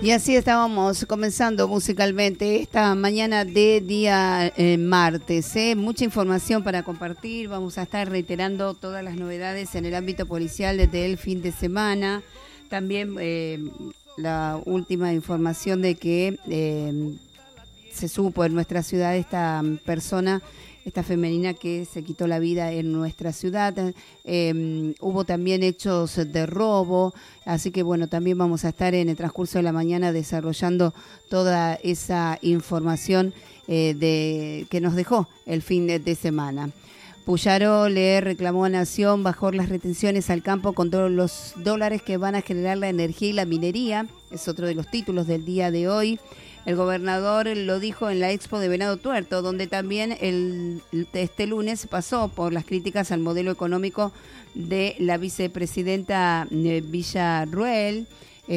Y así estábamos comenzando musicalmente esta mañana de día martes. Mucha información para compartir. Vamos a estar reiterando todas las novedades en el ámbito policial desde el fin de semana. También la última información de que se supo en nuestra ciudad esta persona, esta femenina que se quitó la vida en nuestra ciudad. Hubo también hechos de robo, así que bueno, también vamos a estar en el transcurso de la mañana desarrollando toda esa información que nos dejó el fin de semana. Puyaro le reclamó a Nación bajar las retenciones al campo con todos los dólares que van a generar la energía y la minería. Es otro de los títulos del día de hoy. El gobernador lo dijo en la Expo de Venado Tuerto, donde también este lunes pasó por las críticas al modelo económico de la vicepresidenta Villarruel.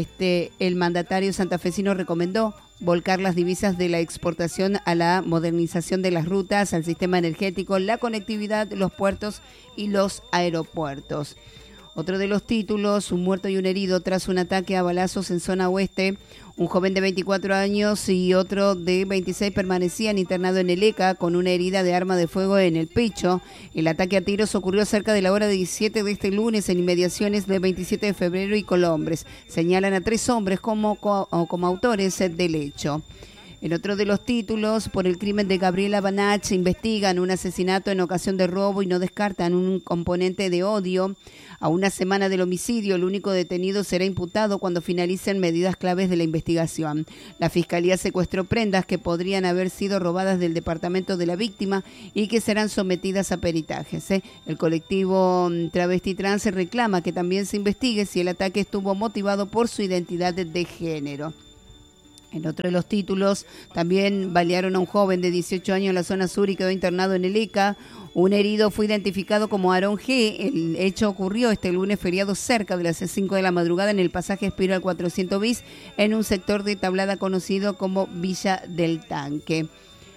El mandatario santafesino recomendó volcar las divisas de la exportación a la modernización de las rutas, al sistema energético, la conectividad, los puertos y los aeropuertos. Otro de los títulos, un muerto y un herido tras un ataque a balazos en zona oeste. Un joven de 24 años y otro de 26 permanecían internados en el ECA con una herida de arma de fuego en el pecho. El ataque a tiros ocurrió cerca de la hora 17 de este lunes en inmediaciones del 27 de febrero y Colombres. Señalan a 3 hombres como autores del hecho. En otro de los títulos, por el crimen de Gabriela Banach, investigan un asesinato en ocasión de robo y no descartan un componente de odio. A una semana del homicidio, el único detenido será imputado cuando finalicen medidas claves de la investigación. La Fiscalía secuestró prendas que podrían haber sido robadas del departamento de la víctima y que serán sometidas a peritajes. El colectivo Travesti Trans reclama que también se investigue si el ataque estuvo motivado por su identidad de género. En otro de los títulos, también balearon a un joven de 18 años en la zona sur y quedó internado en el ECA. Un herido fue identificado como Aarón G. El hecho ocurrió este lunes feriado cerca de las 5 de la madrugada en el pasaje Espiral 400 bis en un sector de Tablada conocido como Villa del Tanque.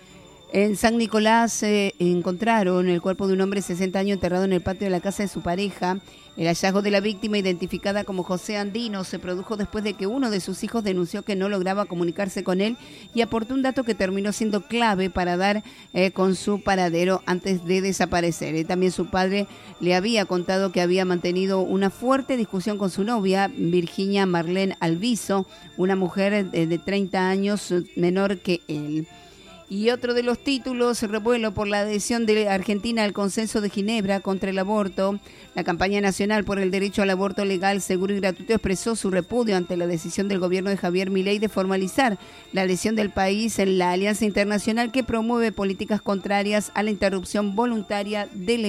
En San Nicolás encontraron el cuerpo de un hombre de 60 años enterrado en el patio de la casa de su pareja. El hallazgo de la víctima, identificada como José Andino, se produjo después de que uno de sus hijos denunció que no lograba comunicarse con él y aportó un dato que terminó siendo clave para dar con su paradero antes de desaparecer. También su padre le había contado que había mantenido una fuerte discusión con su novia, Virginia Marlene Alviso, una mujer de 30 años menor que él. Y otro de los títulos, revuelo por la adhesión de Argentina al Consenso de Ginebra contra el aborto. La campaña nacional por el derecho al aborto legal, seguro y gratuito expresó su repudio ante la decisión del gobierno de Javier Milei de formalizar la adhesión del país en la alianza internacional que promueve políticas contrarias a la interrupción voluntaria del embarazo.